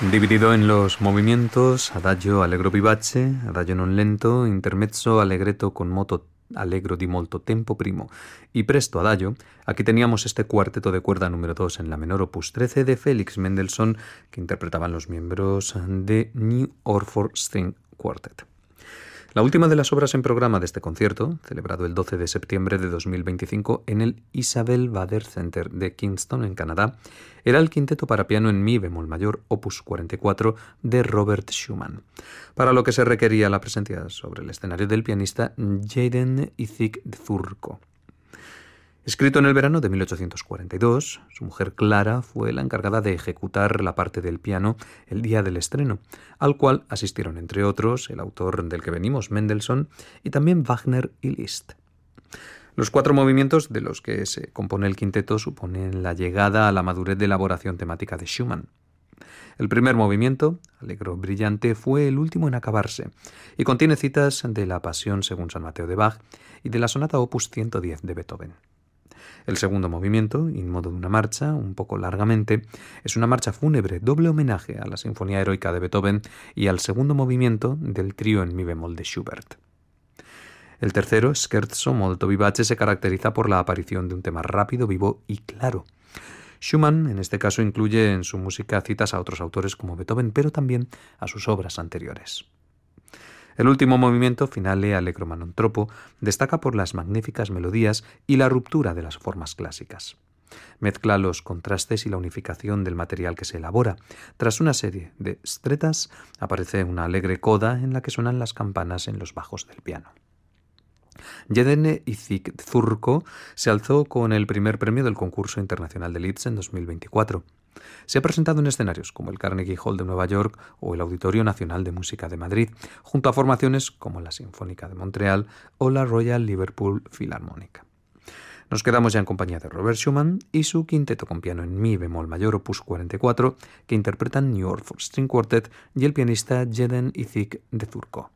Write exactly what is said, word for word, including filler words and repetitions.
Dividido en los movimientos adagio allegro vivace, adagio non lento, intermezzo allegretto con moto allegro di molto tempo primo y presto adagio, aquí teníamos este cuarteto de cuerda número dos en la menor opus trece de Felix Mendelssohn, que interpretaban los miembros de New Orford String Quartet. La última de las obras en programa de este concierto, celebrado el doce de septiembre de dos mil veinticinco en el Isabel Bader Center de Kingston, en Canadá, era el quinteto para piano en mi bemol mayor, opus cuarenta y cuatro, de Robert Schumann, para lo que se requería la presencia sobre el escenario del pianista Jaden Isaac Zurko. Escrito en el verano de mil ochocientos cuarenta y dos, su mujer Clara fue la encargada de ejecutar la parte del piano el día del estreno, al cual asistieron entre otros el autor del que venimos, Mendelssohn, y también Wagner y Liszt. Los cuatro movimientos de los que se compone el quinteto suponen la llegada a la madurez de elaboración temática de Schumann. El primer movimiento, allegro brillante, fue el último en acabarse y contiene citas de la Pasión según San Mateo de Bach y de la sonata opus ciento diez de Beethoven. El segundo movimiento, in modo de una marcha, un poco largamente, es una marcha fúnebre, doble homenaje a la Sinfonía Heroica de Beethoven y al segundo movimiento del trío en mi bemol de Schubert. El tercero, Scherzo molto vivace, se caracteriza por la aparición de un tema rápido, vivo y claro. Schumann, en este caso, incluye en su música citas a otros autores como Beethoven, pero también a sus obras anteriores. El último movimiento, Finale allegro ma non troppo, destaca por las magníficas melodías y la ruptura de las formas clásicas. Mezcla los contrastes y la unificación del material que se elabora. Tras una serie de stretas, aparece una alegre coda en la que suenan las campanas en los bajos del piano. Jaden Isaac Zurko se alzó con el primer premio del concurso internacional de Leeds en dos mil veinticuatro. Se ha presentado en escenarios como el Carnegie Hall de Nueva York o el Auditorio Nacional de Música de Madrid, junto a formaciones como la Sinfónica de Montreal o la Royal Liverpool Philharmonic. Nos quedamos ya en compañía de Robert Schumann y su quinteto con piano en mi bemol mayor opus cuarenta y cuatro, que interpretan New Orford String Quartet y el pianista Jaden Isaac Zurko.